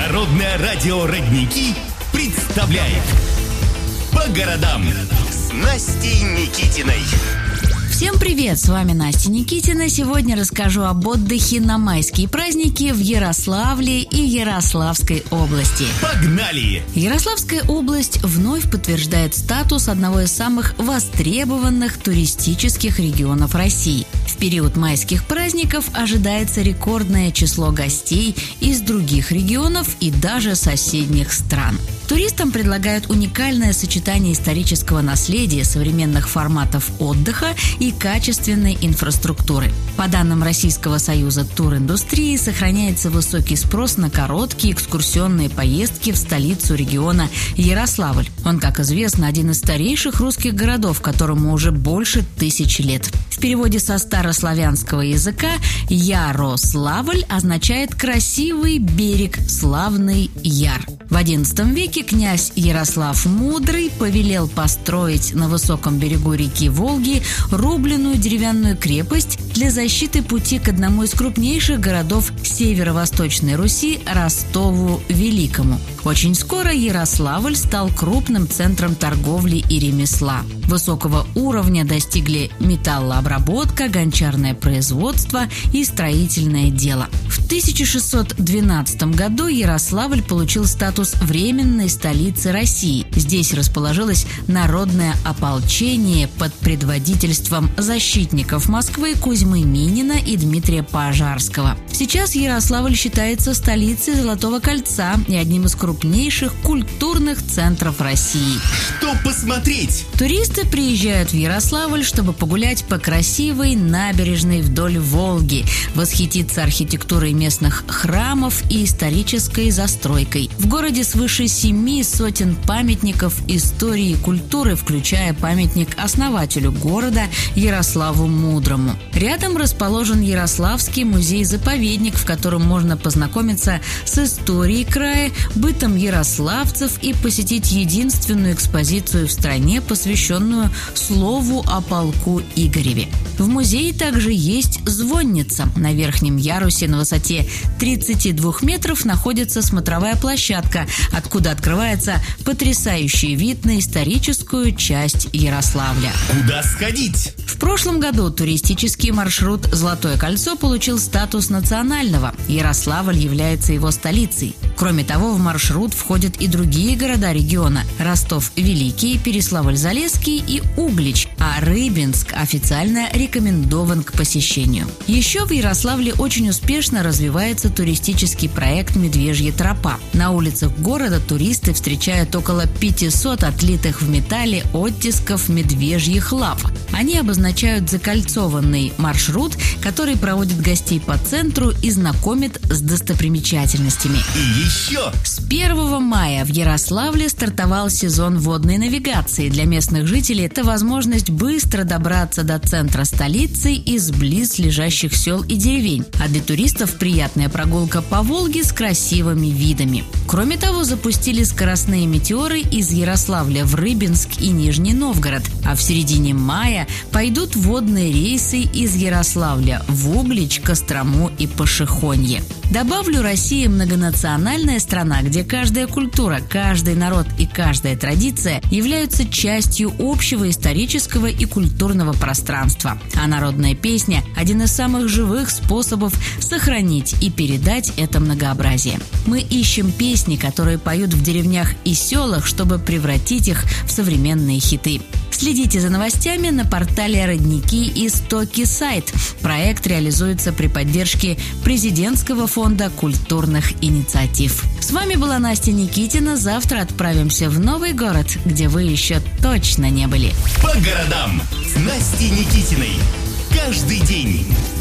Народное радио «Родники» представляет «По городам» с Настей Никитиной. Всем привет! С вами Настя Никитина. Сегодня расскажу об отдыхе на майские праздники в Ярославле и Ярославской области. Погнали! Ярославская область вновь подтверждает статус одного из самых востребованных туристических регионов России. В период майских праздников ожидается рекордное число гостей из других регионов и даже соседних стран. Туристам предлагают уникальное сочетание исторического наследия, современных форматов отдыха и качественной инфраструктуры. По данным Российского союза туриндустрии, сохраняется высокий спрос на короткие экскурсионные поездки в столицу региона Ярославль. Он, как известно, один из старейших русских городов, которому уже больше 1000 лет. В переводе со старославянского языка «Ярославль» означает «красивый берег, славный яр». В XI веке князь Ярослав Мудрый повелел построить на высоком берегу реки Волги рубленную деревянную крепость для защиты пути к одному из крупнейших городов северо-восточной Руси – Ростову Великому. Очень скоро Ярославль стал крупным центром торговли и ремесла. Высокого уровня достигли металлообработка, гончарное производство и строительное дело. В 1612 году Ярославль получил статус временной столицы России. Здесь расположилось народное ополчение под предводительством защитников Москвы Кузьмы Минина и Дмитрия Пожарского. Сейчас Ярославль считается столицей Золотого кольца и одним из крупнейших культурных центров России. Что посмотреть? Туристы приезжают в Ярославль, чтобы погулять по красивой набережной вдоль Волги, восхититься архитектурой местных храмов и исторической застройкой. В городе свыше 7 сотен памятников истории и культуры, включая памятник основателю города Ярославу Мудрому. Рядом расположен Ярославский музей-заповедник, в котором можно познакомиться с историей края, бытом ярославцев и посетить единственную экспозицию в стране, посвященную слову о полку Игореве. В музее также есть звонница. На верхнем ярусе на высоте 32 метров находится смотровая площадка, откуда открывается потрясающий вид на историческую часть Ярославля. Куда сходить? В прошлом году туристический маршрут «Золотое кольцо» получил статус национального. Ярославль является его столицей. Кроме того, в маршрут входят и другие города региона – Ростов-Великий, Переславль-Залесский и Углич, а Рыбинск официально рекомендован к посещению. Еще в Ярославле очень успешно развивается туристический проект «Медвежья тропа». На улицах города туристы встречают около 500 отлитых в металле оттисков медвежьих лап. Они обозначают закольцованный маршрут, который проводит гостей по центру и знакомит с достопримечательностями. И еще! С 1 мая в Ярославле стартовал сезон водной навигации. Для местных жителей это возможность быстро добраться до центра столицы из близлежащих сел и деревень. А для туристов приятная прогулка по Волге с красивыми видами. Кроме того, запустили скоростные метеоры из Ярославля в Рыбинск и Нижний Новгород. А в середине мая пойдут водные рейсы из Ярославля в Углич, Кострому и Пошехонье. Добавлю, Россия многонациональная страна, где каждая культура, каждый народ и каждая традиция являются частью общего исторического и культурного пространства. А народная песня – один из самых живых способов сохранить и передать это многообразие. Мы ищем песни, которые поют в деревнях и селах, чтобы превратить их в современные хиты. Следите за новостями на портале «Родники» и «Стоки сайт». Проект реализуется при поддержке Президентского фонда культурных инициатив. С вами была Настя Никитина. Завтра отправимся в новый город, где вы еще точно не были. По городам с Настей Никитиной. Каждый день.